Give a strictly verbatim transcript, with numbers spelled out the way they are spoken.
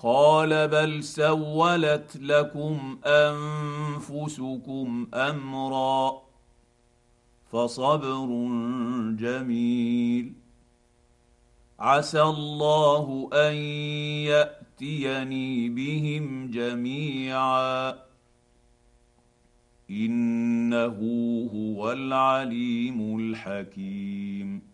قال بل سولت لكم انفسكم امرا فصبر جميل عسى الله ان ياتيني بهم جميعا انه هو العليم الحكيم